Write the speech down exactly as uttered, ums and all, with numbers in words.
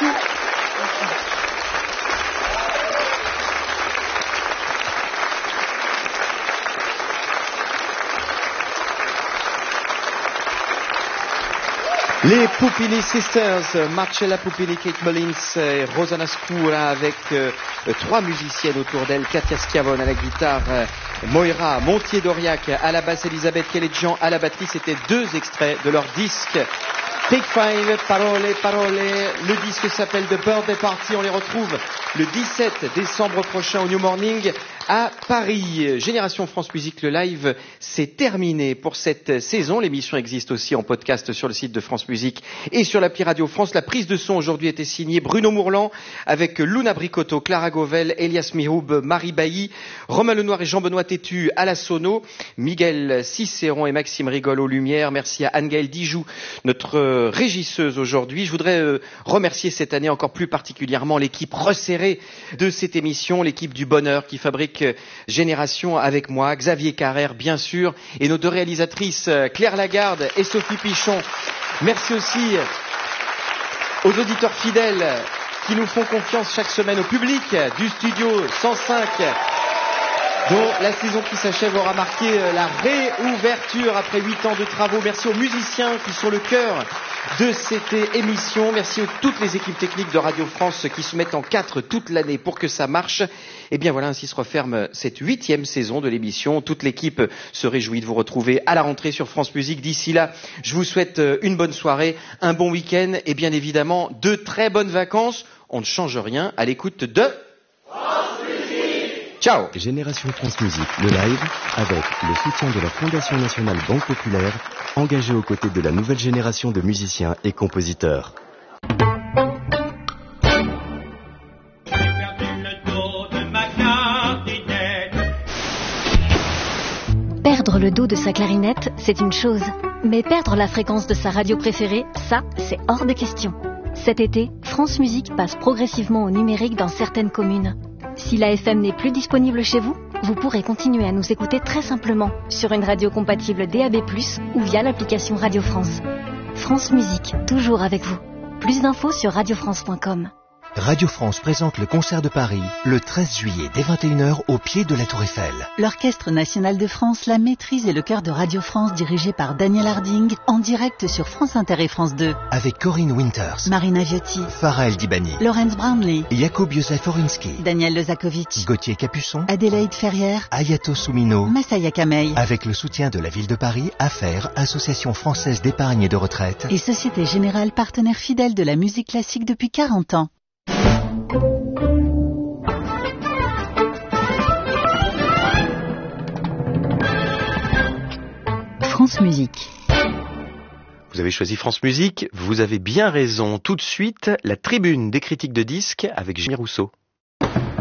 beaucoup. Les Pupini Sisters, Marcella Pupini, Kate Mullins et Rosanna Scura avec euh, trois musiciennes autour d'elle, Katia Schiavone à la guitare, euh, Moira Montier-Doriac à la basse, Elisabeth Kelledjian à la batterie. C'était deux extraits de leur disque Take Five, Parole, Parole. Le disque s'appelle The Birthday Party. On les retrouve le dix-sept décembre prochain au New Morning à Paris. Génération France Musique, le live, c'est terminé pour cette saison. L'émission existe aussi en podcast sur le site de France Musique et sur l'appli Radio France. La prise de son aujourd'hui était signée Bruno Mourlan avec Luna Bricotto, Clara Gauvel, Elias Mihoub, Marie Bailly, Romain Lenoir et Jean-Benoît Tétu à la sono, Miguel Cicéron et Maxime Rigol aux lumières. Merci à Anne-Gaëlle Dijoux, notre régisseuse aujourd'hui. Je voudrais euh, remercier cette année encore plus particulièrement l'équipe resserrée de cette émission, l'équipe du bonheur qui fabrique Génération avec moi, Xavier Carrère bien sûr, et nos deux réalisatrices Claire Lagarde et Sophie Pichon. Merci aussi aux auditeurs fidèles qui nous font confiance chaque semaine, au public du studio cent cinq, dont la saison qui s'achève aura marqué la réouverture après huit ans de travaux. Merci aux musiciens qui sont le cœur de cette émission. Merci à toutes les équipes techniques de Radio France qui se mettent en quatre toute l'année pour que ça marche. Et bien voilà, ainsi se referme cette huitième saison de l'émission. Toute l'équipe se réjouit de vous retrouver à la rentrée sur France Musique. D'ici là, je vous souhaite une bonne soirée, un bon week-end et bien évidemment de très bonnes vacances. On ne change rien à l'écoute de France Musique. Ciao. Génération France Musique, le live, avec le soutien de la Fondation Nationale Banque Populaire, engagée aux côtés de la nouvelle génération de musiciens et compositeurs. Perdre le dos de sa clarinette, c'est une chose. Mais perdre la fréquence de sa radio préférée, ça, c'est hors de question. Cet été, France Musique passe progressivement au numérique dans certaines communes. Si la F M n'est plus disponible chez vous, vous pourrez continuer à nous écouter très simplement sur une radio compatible D A B plus, ou via l'application Radio France. France Musique, toujours avec vous. Plus d'infos sur radio france point com. Radio France présente le concert de Paris le treize juillet dès vingt et une heures au pied de la Tour Eiffel. L'Orchestre National de France, la Maîtrise et le chœur de Radio France dirigé par Daniel Harding en direct sur France Inter et France deux. Avec Corinne Winters, Marina Viotti, Farah El Dibani, Lawrence Brownlee, Jakub Józef Orinsky, Daniel Lezakovic, Gauthier Capuçon, Adélaïde Ferrière, Ayato Soumino, Massaya Kamei. Avec le soutien de la ville de Paris, Affaires, Association française d'épargne et de retraite et Société Générale, partenaire fidèle de la musique classique depuis quarante ans. France Musique. Vous avez choisi France Musique, vous avez bien raison. Tout de suite, la tribune des critiques de disques avec Jérémy Rousseau.